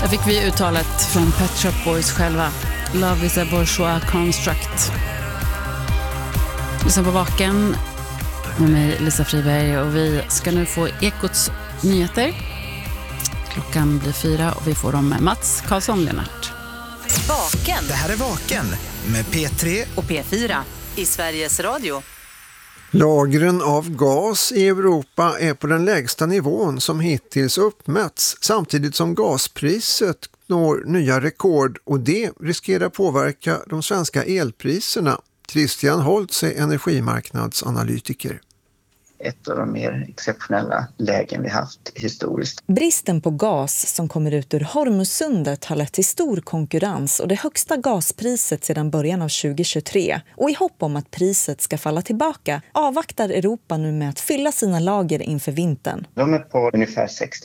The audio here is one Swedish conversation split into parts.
Där fick vi uttalet från Pet Shop Boys själva. Love is a bourgeois construct. Lyssna på Vaken med mig, Lisa Friberg, och vi ska nu få Ekots nyheter. Klockan blir 4 och vi får dem med Mats Karlsson Lennart. Vaken. Det här är Vaken med P3 och P4 i Sveriges Radio. Lagren av gas i Europa är på den lägsta nivån som hittills uppmätts, samtidigt som gaspriset når nya rekord, och det riskerar påverka de svenska elpriserna. Christian Holtz är energimarknadsanalytiker. Ett av de mer exceptionella lägen vi haft historiskt. Bristen på gas som kommer ut ur Hormuzsundet har lett till stor konkurrens och det högsta gaspriset sedan början av 2023. Och i hopp om att priset ska falla tillbaka avvaktar Europa nu med att fylla sina lager inför vintern. De är på ungefär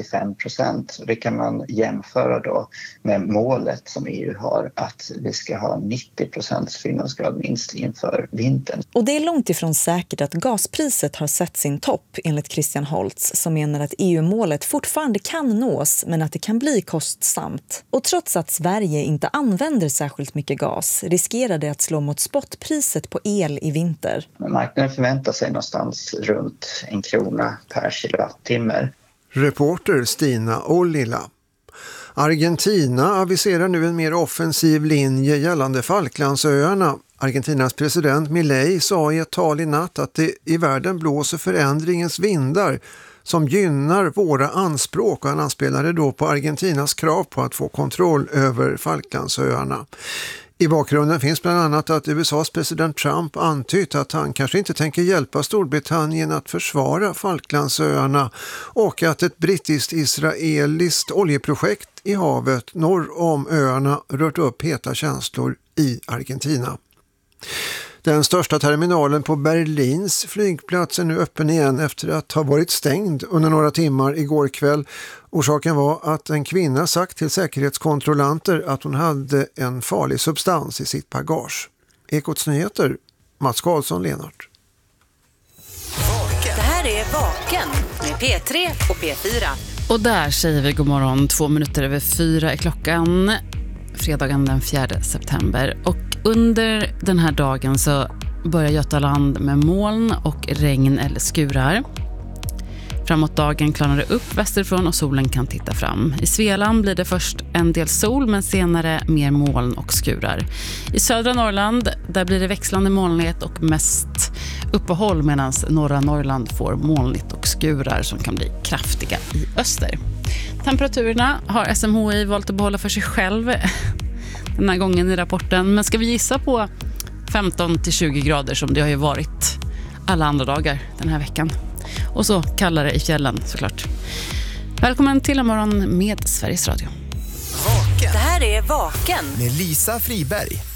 65%. Det kan man jämföra då med målet som EU har, att vi ska ha 90% fyllnadsgrad minst inför vintern. Och det är långt ifrån säkert att gaspriset har sett sin topp, enligt Christian Holtz, som menar att EU-målet fortfarande kan nås men att det kan bli kostsamt. Och trots att Sverige inte använder särskilt mycket gas riskerar det att slå mot spotpriset på el i vinter. Men marknaden förväntar sig någonstans runt 1 krona per kilowattimme. Reporter Stina Ollila. Argentina aviserar nu en mer offensiv linje gällande Falklandsöarna. Argentinas president Milei sa i ett tal i natt att det i världen blåser förändringens vindar som gynnar våra anspråk, och han anspelade då på Argentinas krav på att få kontroll över Falklandsöarna. I bakgrunden finns bland annat att USAs president Trump antytt att han kanske inte tänker hjälpa Storbritannien att försvara Falklandsöarna, och att ett brittiskt-israeliskt oljeprojekt i havet norr om öarna rört upp heta känslor i Argentina. Den största terminalen på Berlins flygplats är nu öppen igen efter att ha varit stängd under några timmar igår kväll. Orsaken var att en kvinna sagt till säkerhetskontrollanter att hon hade en farlig substans i sitt bagage. Ekots nyheter, Mats Karlsson Lennart. Det här är Vaken med P3 och P4. Och där säger vi god morgon, 2 minuter över 4 är klockan, fredagen den 4 september. Och under den här dagen så börjar Götaland med moln och regn eller skurar. Framåt dagen klarnar det upp västerifrån och solen kan titta fram. I Svealand blir det först en del sol men senare mer moln och skurar. I södra Norrland där blir det växlande molnighet och mest uppehåll, medan norra Norrland får molnigt och skurar som kan bli kraftiga i öster. Temperaturerna har SMHI valt att behålla för sig själv den här gången i rapporten. Men ska vi gissa på 15-20 grader som det har ju varit alla andra dagar den här veckan. Och så kallare i fjällen såklart. Välkommen till en morgon med Sveriges Radio. Vaken. Det här är Vaken med Lisa Friberg.